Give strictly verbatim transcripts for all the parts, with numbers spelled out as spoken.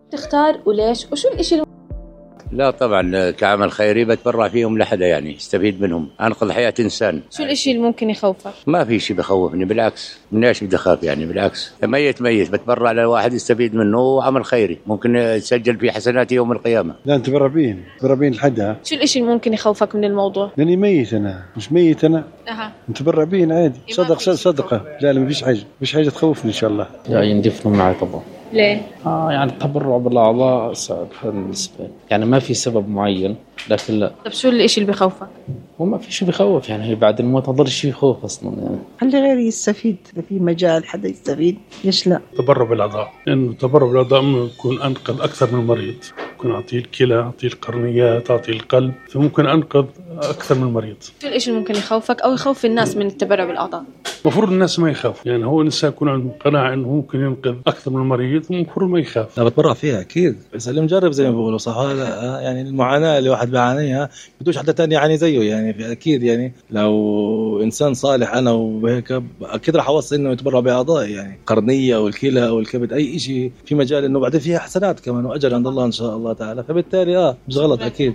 تختار وليش وشو الإشي؟ لا طبعا كعمل خيري بتبرع فيهم لحدا يعني استفيد منهم، أنقذ حياة إنسان. شو الإشي اللي ممكن يخوفك؟ ما في شيء بخوفني، بالعكس من ايش بدي أخاف يعني، بالعكس ميت ميت بتبرع لواحد يستفيد منه، وعمل خيري ممكن يسجل في حسناتي يوم القيامة. لا أنت بربين بربين لحدا. شو الإشي اللي ممكن يخوفك من الموضوع؟ لأني ميت أنا مش ميت أنا. أها. أنت بربين عادي صدق صدقة. لا لا ما فيش حاجة مفيش حاجة تخوفني إن شاء الله. لا يندفنوا معي طبعا. ليه؟ آه يعني التبرع بالأعضاء صعب بالنسبة، يعني ما في سبب معين لكن لا. طب شو الإشي اللي بخوفك؟ وما في شيء بخوف يعني، بعد الموت هضل شيء خوف أصلا يعني. خلي غيري يستفيد، إذا في مجال حدا يستفيد ليش لا؟ تبرع بالأعضاء، لأنه تبرع بالأعضاء يكون أنقذ أكثر من مريض، ممكن أعطيه الكلى، أعطيه القرنيات، أعطيه القلب، فممكن أنقذ أكثر من مريض. شو الإشي اللي ممكن يخوفك أو يخوف الناس من التبرع بالأعضاء؟ مفروض الناس ما يخاف، يعني هو الإنسان يكون عنده قناعة إنه ممكن ينقذ أكثر من مريض، مفروض ما يخاف. لا بتبرع فيها أكيد، بس اللي مجرب زي ما بيقولوا صح. هذا يعني المعاناة اللي واحد بيعانيها بدوش حتى تاني يعني زيه يعني، أكيد يعني لو إنسان صالح أنا وهيك أكيد راح أوصي إنه يتبرع بأعضاء يعني قرنية أو الكلى أو الكبد، أي شيء في مجال إنه بعدين فيها حسنات كمان وأجر عند الله إن شاء الله تعالى، فبالتالي آه مش غلط أكيد.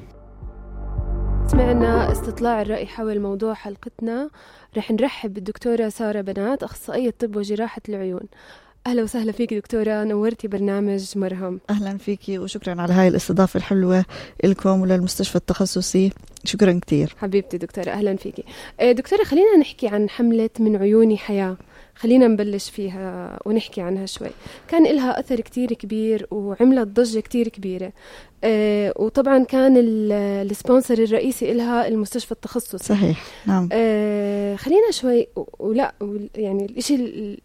سمعنا استطلاع الرأي حول موضوع حلقتنا. رح نرحب بالدكتورة سارة بنات، أخصائية طب وجراحة العيون. أهلا وسهلا فيك دكتورة، نورتي برنامج مرهم. أهلا فيكي وشكرا على هاي الاستضافة الحلوة لكم وللمستشفى التخصصي، شكرا كتير حبيبتي دكتورة. أهلا فيكي دكتورة. خلينا نحكي عن حملة من عيوني حياة، خلينا نبلش فيها ونحكي عنها شوي. كان إلها أثر كتير كبير وعملت ضجة كتير كبيرة، آه وطبعا كان السبونسر الرئيسي إلها المستشفى التخصصي. صحيح نعم. آه خلينا شوي ولا يعني الإشي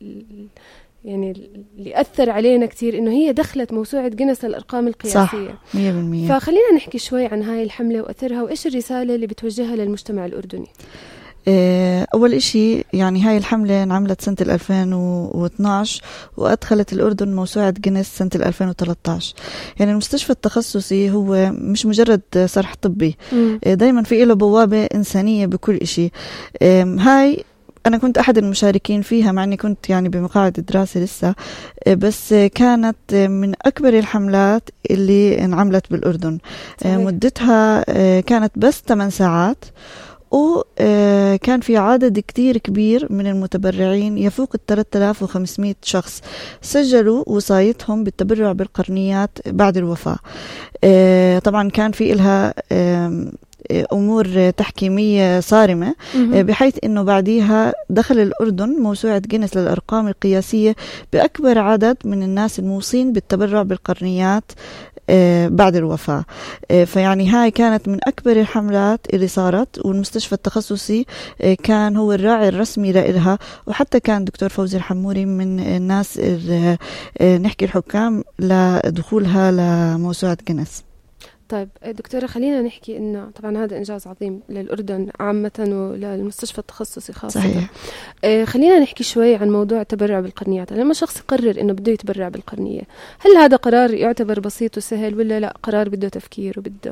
يعني اللي أثر علينا كتير إنه هي دخلت موسوعة جينيس الأرقام القياسية. صح مية بالمية. فخلينا نحكي شوي عن هاي الحملة وأثرها وإيش الرسالة اللي بتوجهها للمجتمع الأردني. أول إشي يعني هاي الحملة انعملت سنة ألفين واثناشر وأدخلت الأردن موسوعة جينيس سنة ألفين وثلاثة عشر. يعني المستشفى التخصصي هو مش مجرد صرح طبي، دايما في له بوابة إنسانية بكل إشي. هاي أنا كنت أحد المشاركين فيها مع أني كنت يعني بمقاعد الدراسة لسه، بس كانت من أكبر الحملات اللي انعملت بالأردن. صحيح. مدتها كانت بس ثمان ساعات، وكان في عدد كتير كبير من المتبرعين يفوق ثلاثة آلاف وخمسمئة شخص سجلوا وصايتهم بالتبرع بالقرنيات بعد الوفاة. طبعا كان في إلها أمور تحكيمية صارمة، بحيث أنه بعديها دخل الأردن موسوعة جينيس للأرقام القياسية بأكبر عدد من الناس الموصين بالتبرع بالقرنيات بعد الوفاة. فيعني هاي كانت من أكبر الحملات اللي صارت، والمستشفى التخصصي كان هو الراعي الرسمي لإلها، وحتى كان دكتور فوزي الحموري من الناس نحكي الحكام لدخولها لموسوعة جينيس. طيب دكتورة، خلينا نحكي إنه طبعا هذا إنجاز عظيم للأردن عامة وللمستشفى التخصصي خاصة. صحيح. آه خلينا نحكي شوي عن موضوع التبرع بالقرنيات. لما شخص يقرر إنه بده يتبرع بالقرنية، هل هذا قرار يعتبر بسيط وسهل ولا لا قرار بده تفكير وبده؟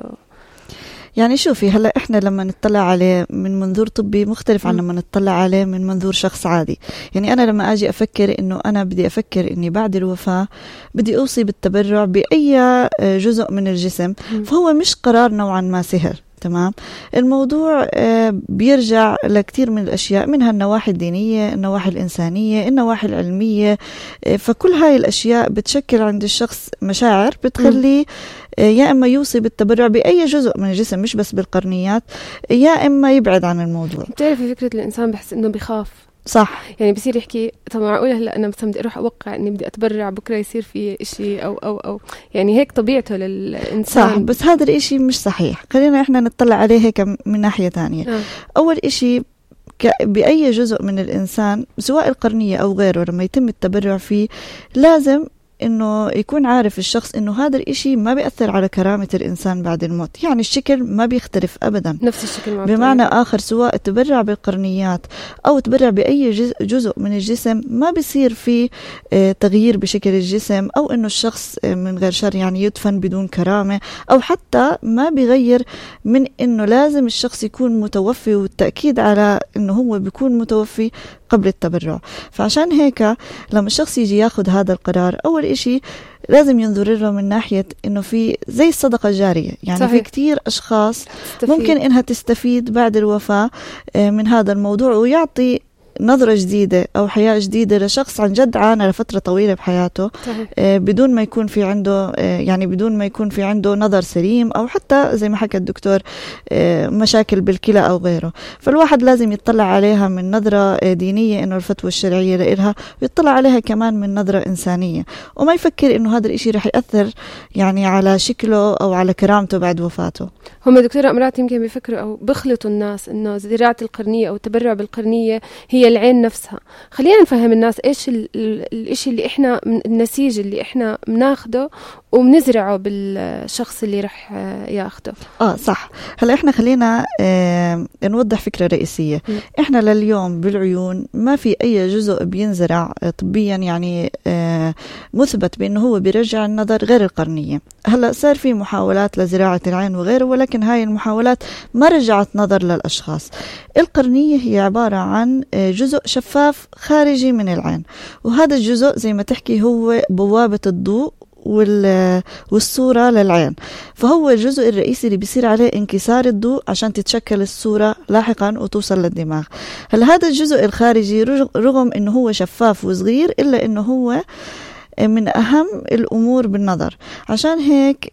يعني شوفي هلا احنا لما نطلع عليه من منظور طبي مختلف عن لما نطلع عليه من منظور شخص عادي. يعني انا لما اجي افكر انه انا بدي افكر اني بعد الوفاة بدي اوصي بالتبرع باي جزء من الجسم، فهو مش قرار نوعا ما سهل. تمام. الموضوع بيرجع لكثير من الأشياء، منها النواحي الدينية، النواحي الإنسانية، النواحي العلمية. فكل هاي الأشياء بتشكل عند الشخص مشاعر بتخليه يا إما يوصي بالتبرع بأي جزء من الجسم مش بس بالقرنيات، يا إما يبعد عن الموضوع. بتعرفي فكرة الإنسان بحس إنه بيخاف. صح. يعني بصير يحكي طب معقولة هلا أنا مثلا بدي أروح أوقع إني بدي أتبرع بكرة يصير في إشي أو أو أو يعني هيك طبيعته للإنسان. صح، بس هذا الإشي مش صحيح. خلينا إحنا نطلع عليه هيك من ناحية تانية. آه. أول إشي بأي جزء من الإنسان سواء القرنية أو غيره لما يتم التبرع فيه لازم إنه يكون عارف الشخص إنه هذا الإشي ما بيأثر على كرامة الإنسان بعد الموت. يعني الشكل ما بيختلف أبدا، نفس الشكل. بمعنى آخر سواء تبرع بالقرنيات أو تبرع بأي جزء من الجسم ما بيصير في تغيير بشكل الجسم، أو إنه الشخص من غير شر يعني يدفن بدون كرامة، أو حتى ما بيغير من إنه لازم الشخص يكون متوفي، والتأكيد على إنه هو بيكون متوفي قبل التبرع. فعشان هيك لما الشخص يجي ياخد هذا القرار أول إشي لازم ينظر له من ناحية إنه في زي الصدقة الجارية، يعني صحيح. في كتير أشخاص تستفيد. ممكن إنها تستفيد بعد الوفاة من هذا الموضوع ويعطي نظرة جديدة أو حياة جديدة لشخص عن جد عانى لفترة طويلة بحياته آه بدون ما يكون في عنده آه يعني بدون ما يكون في عنده نظر سليم أو حتى زي ما حكى الدكتور آه مشاكل بالكلى أو غيره. فالواحد لازم يطلع عليها من نظرة آه دينية إنه الفتوى الشرعية لإلها، ويطلع عليها كمان من نظرة إنسانية، وما يفكر إنه هذا الإشي رح يأثر يعني على شكله أو على كرامته بعد وفاته. هم دكتورة أمرات يمكن بيفكروا أو بخلطوا الناس إنه زراعة القرنية أو التبرع بالقرنية هي العين نفسها. خلينا نفهم الناس إيش ال ال الإشي اللي إحنا النسيج اللي إحنا بناخده وبنزرعه بالشخص اللي رح ياخده. آه صح. هلا إحنا خلينا آه نوضح فكرة رئيسية. م. إحنا لليوم بالعيون ما في أي جزء بينزرع طبيا يعني آه مثبت بأنه هو بيرجع النظر غير القرنية. هلا صار في محاولات لزراعة العين وغيره، ولكن هاي المحاولات ما رجعت نظر للأشخاص. القرنية هي عبارة عن جزء شفاف خارجي من العين، وهذا الجزء زي ما تحكي هو بوابة الضوء والصورة للعين، فهو الجزء الرئيسي اللي بيصير عليه انكسار الضوء عشان تتشكل الصورة لاحقا وتوصل للدماغ. هل هذا الجزء الخارجي رغم انه هو شفاف وصغير إلا انه هو من أهم الأمور بالنظر، عشان هيك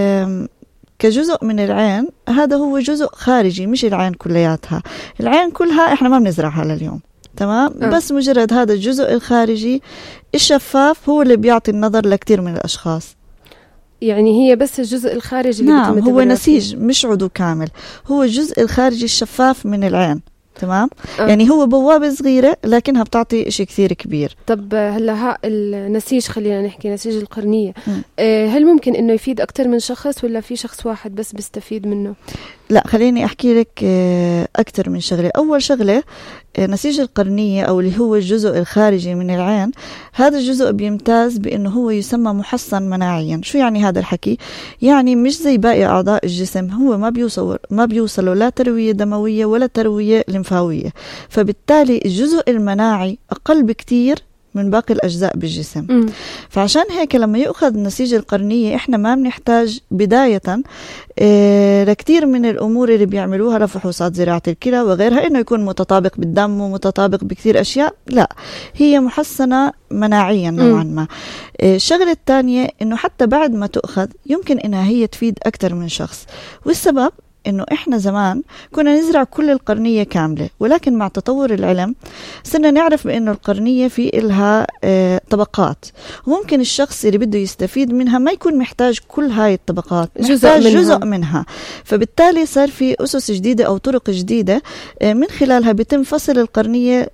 كجزء من العين هذا هو جزء خارجي مش العين كلياتها. العين كلها احنا ما بنزرعها لليوم، تمام؟ أه. بس مجرد هذا الجزء الخارجي الشفاف هو اللي بيعطي النظر لكتير من الأشخاص. يعني هي بس الجزء الخارجي اللي نعم هو نسيج مش عضو كامل، هو الجزء الخارجي الشفاف من العين، تمام؟ أه. يعني هو بوابة صغيرة لكنها بتعطي شيء كثير كبير. طب هلا ها النسيج، خلينا نحكي نسيج القرنية، أه هل ممكن انه يفيد اكثر من شخص ولا في شخص واحد بس بيستفيد منه؟ لا خليني احكي لك اكثر من شغلة. اول شغلة نسيج القرنية او اللي هو الجزء الخارجي من العين، هذا الجزء بيمتاز بانه هو يسمى محصن مناعيا. شو يعني هذا الحكي؟ يعني مش زي باقي اعضاء الجسم، هو ما بيوصل ما بيوصلوا لا تروية دموية ولا تروية لمفاوية، فبالتالي الجزء المناعي اقل بكتير من باقي الأجزاء بالجسم. م. فعشان هيك لما يأخذ نسيج القرنية إحنا ما بنحتاج بداية إيه لكتير من الأمور اللي بيعملوها لفحوصات زراعة الكلى وغيرها، إنه يكون متطابق بالدم ومتطابق بكتير أشياء. لا، هي محسنة مناعيا نوعا ما. إيه الشغلة الثانية إنه حتى بعد ما تأخذ يمكن إنها هي تفيد أكتر من شخص، والسبب إنه إحنا زمان كنا نزرع كل القرنية كاملة، ولكن مع تطور العلم صرنا نعرف بإنه القرنية في إلها آه طبقات، وممكن الشخص اللي بده يستفيد منها ما يكون محتاج كل هاي الطبقات، محتاج جزء منها. جزء منها. فبالتالي صار في أسس جديدة أو طرق جديدة آه من خلالها بيتم فصل القرنية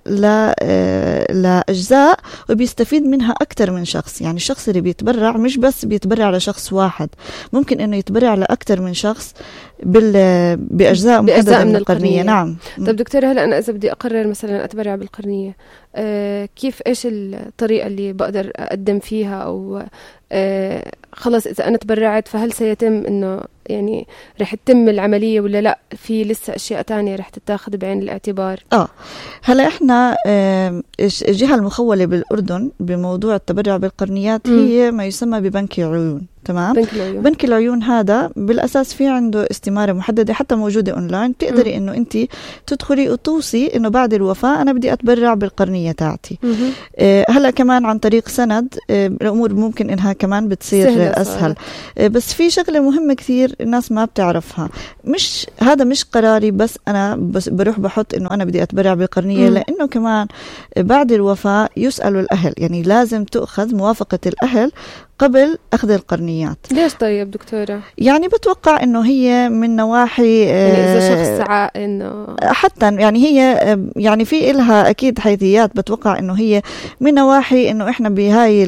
آه لأجزاء وبيستفيد منها أكتر من شخص. يعني الشخص اللي بيتبرع مش بس بيتبرع لشخص واحد، ممكن إنه يتبرع لأكتر من شخص بال بأجزاء محددة من القرنية. نعم. طب دكتورة، هلا أنا إذا بدي أقرر مثلا أتبرع بالقرنية، آه كيف إيش الطريقة اللي بقدر أقدم فيها، أو آه خلص إذا أنا تبرعت فهل سيتم إنه يعني رح تتم العملية ولا لا، في لسه أشياء تانية رح تتاخذ بعين الاعتبار؟ آه هلا إحنا آه الجهة المخولة بالأردن بموضوع التبرع بالقرنيات م. هي ما يسمى ببنك العيون. تمام. بنك العيون. بنك العيون هذا بالأساس في عنده استمارة محددة حتى موجودة أونلاين، تقدري إنه أنت تدخلي وتوصي إنه بعد الوفاة أنا بدي أتبرع بالقرنية تاعتي. آه هلا كمان عن طريق سند آه الأمور ممكن إنها كمان بتصير أسهل. آه بس في شغلة مهمة كثير الناس ما بتعرفها، مش هذا مش قراري بس أنا بس بروح بحط إنه أنا بدي أتبرع بالقرنية، لأنه كمان بعد الوفاة يسألوا الأهل، يعني لازم تأخذ موافقة الأهل قبل أخذ القرنيات. ليش طيب دكتورة؟ يعني بتوقع إنه هي من نواحي يعني إذا شخص سعى إنه حتى يعني هي يعني في إلها أكيد حيثيات، بتوقع إنه هي من نواحي إنه إحنا بهاي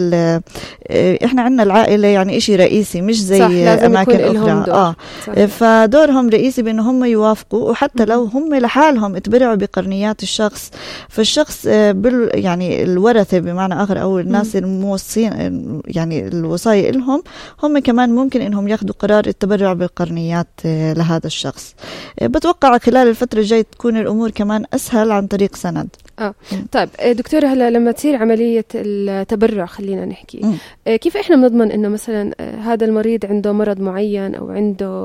إحنا عنا العائلة يعني إشي رئيسي مش زي أماكن أخرى. آه فدورهم رئيسي بإنه هم يوافقوا، وحتى لو هم لحالهم اتبرعوا بقرنيات الشخص، فالشخص بال يعني الورثة بمعنى آخر أو الناس الموصين يعني الوصايا لهم هم كمان ممكن إنهم ياخدوا قرار التبرع بالقرنيات لهذا الشخص. بتوقع خلال الفترة الجاية تكون الأمور كمان أسهل عن طريق سند. اه طيب دكتورة، هلا لما تصير عملية التبرع خلينا نحكي م. كيف احنا بنضمن انه مثلا هذا المريض عنده مرض معين او عنده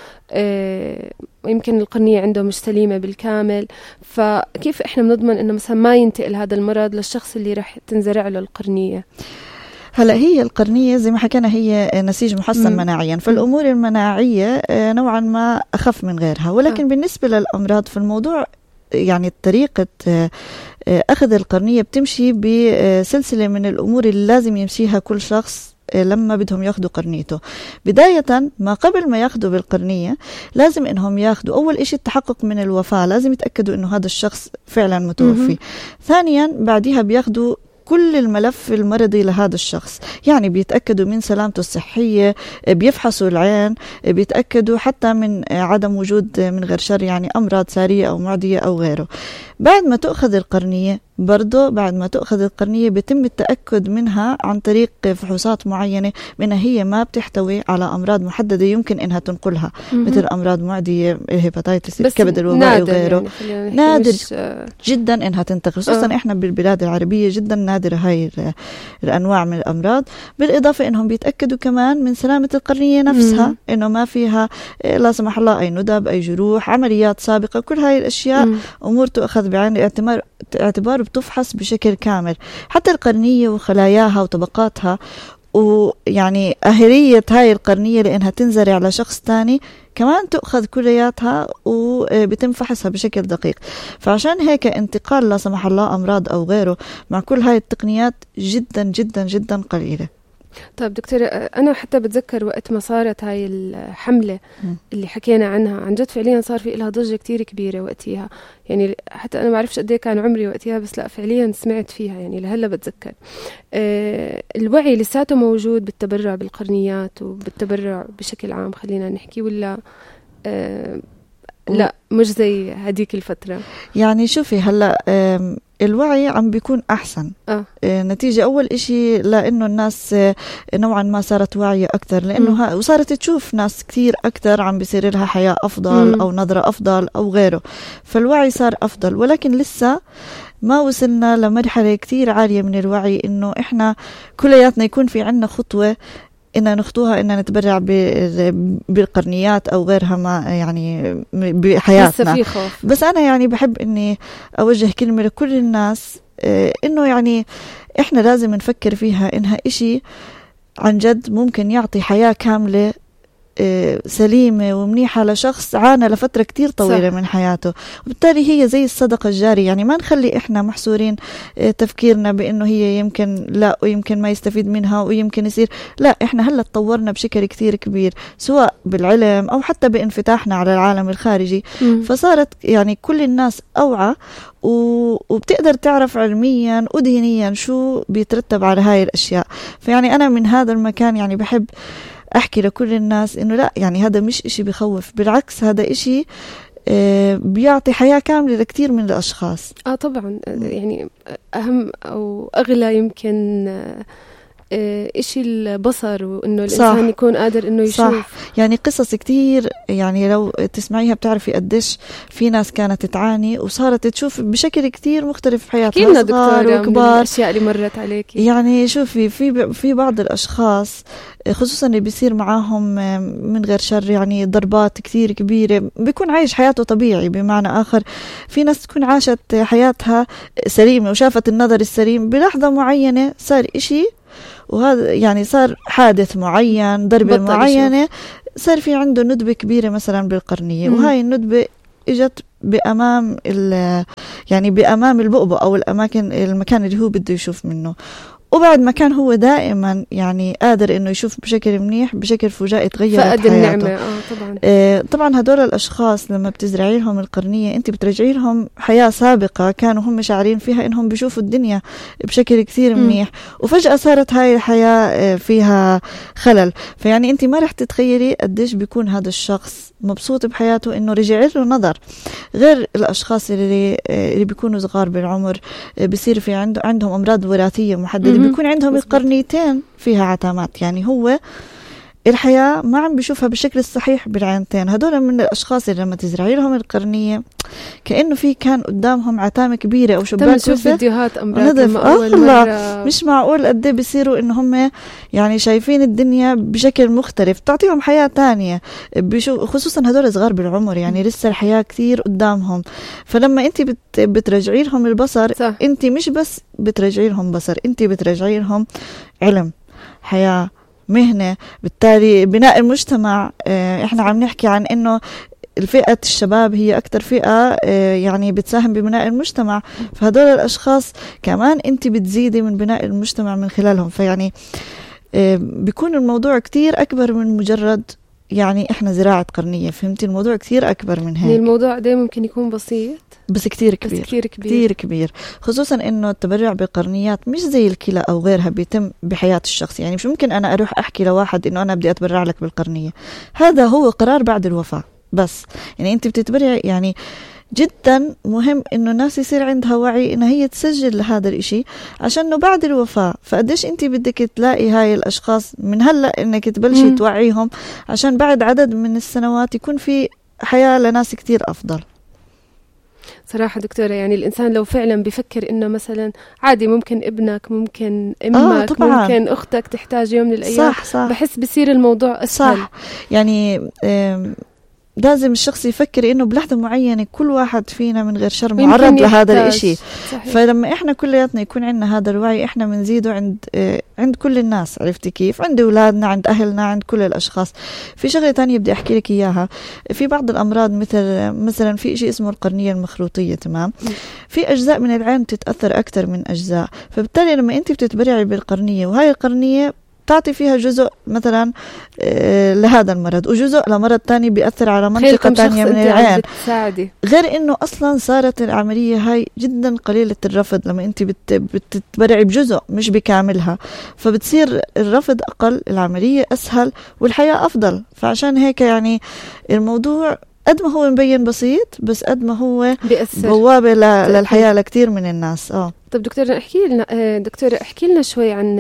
يمكن القرنية عنده مش سليمة بالكامل، فكيف احنا بنضمن انه مثلا ما ينتقل هذا المرض للشخص اللي راح تنزرع له القرنية؟ هلا هي القرنية زي ما حكينا هي نسيج محسن مم. مناعيا، فالأمور المناعية نوعا ما أخف من غيرها، ولكن آه. بالنسبة للأمراض في الموضوع يعني طريقة أخذ القرنية بتمشي بسلسلة من الأمور اللي لازم يمشيها كل شخص لما بدهم ياخدوا قرنيته. بداية ما قبل ما ياخدوا بالقرنية لازم إنهم ياخدوا أول إشي التحقق من الوفاة، لازم يتأكدوا إنه هذا الشخص فعلا متوفي. م- ثانيا بعدها بياخدوا كل الملف المرضي لهذا الشخص، يعني بيتأكدوا من سلامته الصحية، بيفحصوا العين، بيتأكدوا حتى من عدم وجود من غير شر يعني أمراض سارية أو معدية أو غيره. بعد ما تأخذ القرنية برضو بعد ما تأخذ القرنية بيتم التأكد منها عن طريق فحوصات معينة منها هي ما بتحتوي على أمراض محددة يمكن إنها تنقلها، مثل أمراض معدية الهيباتيتس الكبد الوبائي وغيره. يعني نادر جدا إنها تنتقل، خصوصا آه. إحنا بالبلاد العربية جدا نادرة هاي الأنواع من الأمراض. بالإضافة إنهم بيتأكدوا كمان من سلامة القرنية نفسها، مم. إنه ما فيها لا سمح الله أي ندب أي جروح عمليات سابقة. كل هاي الأشياء مم. أمور تؤخذ بعين الاعتبار اعتبار بتفحص بشكل كامل، حتى القرنية وخلاياها وطبقاتها ويعني أهلية هاي القرنية لأنها تنزرع على شخص تاني كمان تأخذ كلياتها وبتم فحصها بشكل دقيق. فعشان هيك انتقال لا سمح الله أمراض أو غيره مع كل هاي التقنيات جدا جدا جدا قليلة. طيب دكتورة، أنا حتى بتذكر وقت ما صارت هاي الحملة اللي حكينا عنها، عن جد فعليا صار في لها ضجة كتير كبيرة وقتها، يعني حتى أنا ما أعرفش قد إيه كان عمري وقتها، بس لا فعليا سمعت فيها يعني لهلا بتذكر. أه الوعي لساته موجود بالتبرع بالقرنيات وبالتبرع بشكل عام خلينا نحكي، ولا أه لا مش زي هديك الفترة؟ يعني شوفي هلا الوعي عم بيكون أحسن آه. نتيجة أول إشي لأنه الناس نوعا ما صارت واعية أكتر، لأنه وصارت تشوف ناس كتير أكتر عم بيصير لها حياة أفضل م. أو نظرة أفضل أو غيره، فالوعي صار أفضل. ولكن لسه ما وصلنا لمرحلة كتير عالية من الوعي إنه إحنا كلياتنا يكون في عنا خطوة إن نخطوها إن نتبرع بالقرنيات أو غيرها ما يعني بحياتنا. بس أنا يعني بحب إني أوجه كلمة لكل الناس إنه يعني إحنا لازم نفكر فيها إنها إشي عن جد ممكن يعطي حياة كاملة سليمة ومنيحة لشخص عانى لفترة كتير طويلة صح. من حياته، وبالتالي هي زي الصدقة الجارية. يعني ما نخلي إحنا محصورين تفكيرنا بأنه هي يمكن لا ويمكن ما يستفيد منها ويمكن يصير لا. إحنا هلأ تطورنا بشكل كتير كبير سواء بالعلم أو حتى بانفتاحنا على العالم الخارجي، م. فصارت يعني كل الناس أوعى وبتقدر تعرف علميا ودينيا شو بيترتب على هاي الأشياء. فيعني أنا من هذا المكان يعني بحب أحكي لكل الناس إنه لا، يعني هذا مش إشي بخوف، بالعكس هذا إشي بيعطي حياة كاملة لكتير من الأشخاص. آه طبعا، يعني أهم أو أغلى يمكن إشي البصر، وإنه الإنسان صح. يكون قادر إنه يشوف صح. يعني قصص كتير يعني لو تسمعيها بتعرفي قديش في ناس كانت تعاني وصارت تشوف بشكل كتير مختلف في حياتها، صغار وكبار. الأشياء اللي مرت عليك يعني شوفي في في بعض الأشخاص خصوصا اللي بيصير معاهم من غير شر يعني ضربات كتير كبيرة، بيكون عايش حياته طبيعي. بمعنى آخر في ناس تكون عاشت حياتها سليمة وشافت النظر السليم، بلحظة معينة صار إشي وهذا يعني صار حادث معين، ضربة معينة يشوف. صار في عنده ندبة كبيرة مثلا بالقرنية، مم. وهاي الندبة اجت بأمام يعني بأمام البؤبؤ أو الأماكن المكان اللي هو بده يشوف منه، وبعد ما كان هو دائما يعني قادر انه يشوف بشكل منيح بشكل فجائي تغيرت فقد حياته. النعمة. اه طبعا آه طبعا هدول الاشخاص لما بتزرعي لهم القرنية انت بترجعي لهم حياة سابقة كانوا هم شاعرين فيها انهم بيشوفوا الدنيا بشكل كثير منيح، وفجأة صارت هاي الحياة فيها خلل. فيعني انت ما رح تتخيلي قديش بيكون هذا الشخص مبسوط بحياته انه رجع له نظر، غير الاشخاص اللي اللي بيكونوا صغار بالعمر بيصير في عنده عندهم امراض وراثية محددة، بيكون عندهم القرنيتين فيها عتامات. يعني هو الحياة ما عم بيشوفها بالشكل الصحيح بالعينتين. هدول من الأشخاص اللي لما تزرعي لهم القرنية كأنه في كان قدامهم عتامة كبيرة أو شباك وسع. نشوف فيديوهات أمراض نظف. آه مش معقول قد ايه بيصيروا إنه هم يعني شايفين الدنيا بشكل مختلف، تعطيهم حياة تانية، خصوصا هدول صغار بالعمر، يعني لسه الحياة كتير قدامهم. فلما أنت بت بترجعي لهم البصر، صح. أنت مش بس بترجعي لهم بصر، أنت بترجعي لهم علم، حياة، مهنة. بالتالي بناء المجتمع، احنا عم نحكي عن انه الفئة الشباب هي اكتر فئة يعني بتساهم ببناء المجتمع، فهدول الاشخاص كمان انت بتزيدي من بناء المجتمع من خلالهم. فيعني بيكون الموضوع كتير اكبر من مجرد يعني احنا زراعة قرنية، فهمتي؟ الموضوع كتير اكبر من هيك. الموضوع ده ممكن يكون بسيط بس كتير كبير. بس كتير كبير كتير كبير، خصوصا انه التبرع بقرنيات مش زي الكلى او غيرها بيتم بحياة الشخص. يعني مش ممكن انا اروح احكي لواحد انه انا بدي اتبرع لك بالقرنية، هذا هو قرار بعد الوفاة بس. يعني انت بتتبرع، يعني جدا مهم انه الناس يصير عندها وعي انها هي تسجل لهذا الاشي عشان انه بعد الوفاة. فقديش انت بدك تلاقي هاي الاشخاص من هلأ انك تبلشي توعيهم عشان بعد عدد من السنوات يكون في حياة لناس كتير افضل. صراحة دكتورة، يعني الإنسان لو فعلا بيفكر إنه مثلا عادي ممكن ابنك، ممكن أمك، آه ممكن أختك تحتاج يوم من الأيام، صح صح. بحس بصير الموضوع أسهل. صح. يعني لازم الشخص يفكر إنه بلحظة معينة كل واحد فينا من غير شر معرض لهذا الإشي. صحيح. فلما إحنا كلياتنا يكون عندنا هذا الوعي، إحنا منزيده عند عند كل الناس. عرفتي كيف؟ عند أولادنا، عند أهلنا، عند كل الأشخاص. في شغلة تانية بدي أحكي لك إياها. في بعض الأمراض مثل مثلا في إشي اسمه القرنية المخروطية، تمام؟ في أجزاء من العين تتأثر أكتر من أجزاء، فبالتالي لما أنت بتتبرعي بالقرنية وهاي القرنية تعطي فيها جزء مثلا لهذا المرض وجزء لمرض تاني بيأثر على منطقة تانية من العين، غير انه اصلا صارت العملية هاي جدا قليلة الرفض لما انت بت بتتبرعي بجزء مش بكاملها، فبتصير الرفض اقل، العملية اسهل والحياة افضل. فعشان هيك يعني الموضوع قد ما هو مبين بسيط بس قد ما هو بيأثر بوابة للحياة لكتير من الناس. اه طب دكتورة احكي لنا دكتورة احكي لنا شوي عن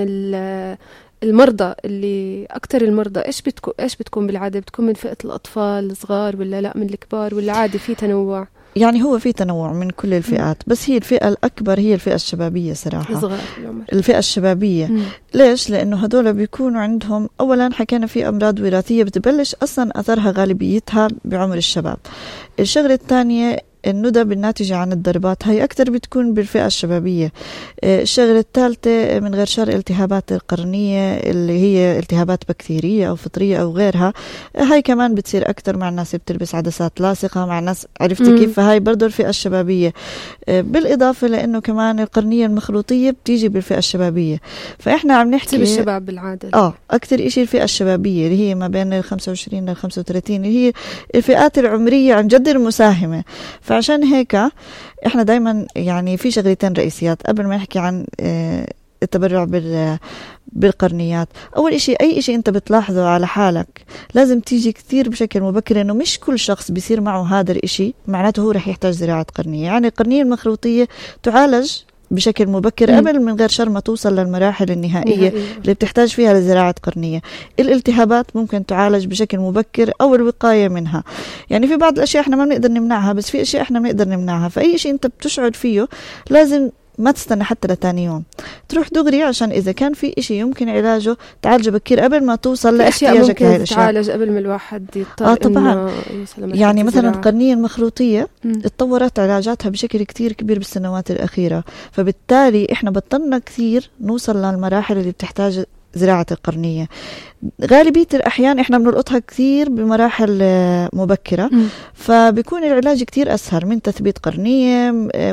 المرضى اللي أكتر المرضى إيش بتكون إيش بتكون بالعادة؟ بتكون من فئة الأطفال الصغار ولا لا من الكبار ولا عادي في تنوع؟ يعني هو في تنوع من كل الفئات، بس هي الفئة الأكبر هي الفئة الشبابية صراحة. صغار الفئة الشبابية. مم. ليش؟ لأنه هدول بيكونوا عندهم أولا حكينا في أمراض وراثية بتبلش أصلا أثرها غالبيتها بعمر الشباب. الشغلة الثانية الندب الناتجة عن الضربات، هي أكتر بتكون بالفئة الشبابية. الشغلة الثالثة من غير شر التهابات القرنية اللي هي التهابات بكتيرية أو فطرية أو غيرها، هاي كمان بتصير أكتر مع الناس بتلبس عدسات لاصقة، مع الناس عرفتي كيف، فهاي برضو الفئة الشبابية. بالإضافة لأنه كمان القرنية المخروطية بتيجي بالفئة الشبابية. فإحنا عم نحكي بالشباب بالعادة آه أكتر إشي الفئة الشبابية اللي هي ما بين الخمسة وعشرين للخمسة وثلاثين، اللي هي الفئات العمرية عن جد المساهمة. فعشان هيك احنا دايما يعني في شغلتين رئيسيات قبل ما نحكي عن اه التبرع بالقرنيات. اول اشي اي اشي انت بتلاحظه على حالك لازم تيجي كثير بشكل مبكر، انه مش كل شخص بيصير معه هذا الاشي معناته هو رح يحتاج زراعة قرنية. يعني القرنية المخروطية تعالج بشكل مبكر قبل من غير شر ما توصل للمراحل النهائية نهائية. اللي بتحتاج فيها لزراعة قرنية. الالتهابات ممكن تعالج بشكل مبكر أو الوقاية منها. يعني في بعض الأشياء احنا ما بنقدر نمنعها، بس في أشياء احنا بنقدر نمنعها. فأي شيء انت بتشعر فيه لازم ما تستنى حتى لتاني يوم، تروح دغري، عشان إذا كان في إشي يمكن علاجه تعالجه بكير قبل ما توصل لاحتياجك لهي الأشياء. تعالج قبل ما الواحد يضطر آه طبعا. يعني مثلا القرنية المخروطية اتطورت علاجاتها بشكل كتير كبير بالسنوات الأخيرة، فبالتالي إحنا بطلنا كثير نوصل للمراحل اللي بتحتاج زراعة القرنية. غالبية الأحيان إحنا بنلقطها كثير بمراحل مبكرة، فبيكون العلاج كتير أسهل من تثبيت قرنية